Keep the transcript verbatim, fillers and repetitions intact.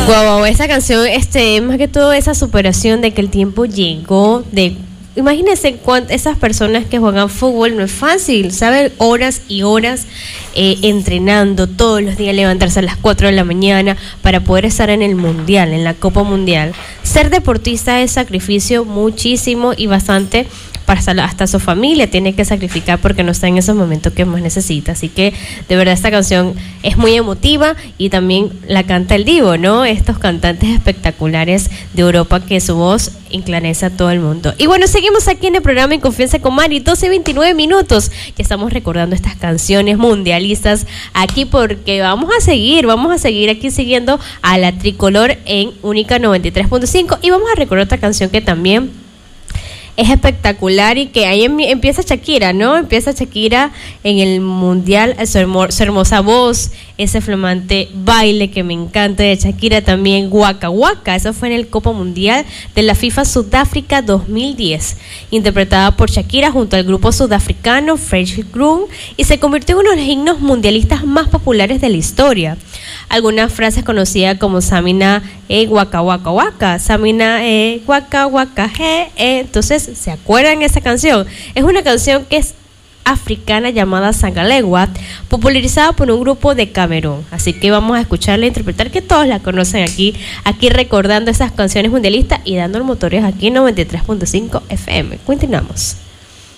Wow, esa canción, este, más que todo esa superación de que el tiempo llegó, de imagínense cuántas esas personas que juegan fútbol no es fácil, saben horas y horas eh, entrenando todos los días, levantarse a las cuatro de la mañana para poder estar en el mundial, en la Copa Mundial. Ser deportista es sacrificio muchísimo y bastante. Para hasta su familia tiene que sacrificar porque no está en esos momentos que más necesita. Así que de verdad esta canción es muy emotiva y también la canta el Divo, ¿no? Estos cantantes espectaculares de Europa que su voz enclanece a todo el mundo. Y bueno, seguimos aquí en el programa En Confianza con Mari, doce veintinueve minutos. Ya estamos recordando estas canciones mundialistas aquí porque vamos a seguir, vamos a seguir aquí siguiendo a la tricolor en Única noventa y tres punto cinco y vamos a recordar otra canción que también es espectacular y que ahí em- empieza Shakira, ¿no? Empieza Shakira en el mundial, su, hermo- su hermosa voz, ese flamante baile que me encanta de Shakira también, Waka Waka, eso fue en el Copa Mundial de la FIFA Sudáfrica dos mil diez, interpretada por Shakira junto al grupo sudafricano Fresh Groom y se convirtió en uno de los himnos mundialistas más populares de la historia. Algunas frases conocidas como Samina eh, Waka Waka Waka, Samina eh, Waka Waka he, eh. Entonces, ¿se acuerdan de esa canción? Es una canción que es africana llamada Sangalewa, popularizada por un grupo de Camerún. Así que vamos a escucharla e interpretar, que todos la conocen aquí, aquí recordando esas canciones mundialistas y dando motores aquí en noventa y tres punto cinco F M. Continuamos.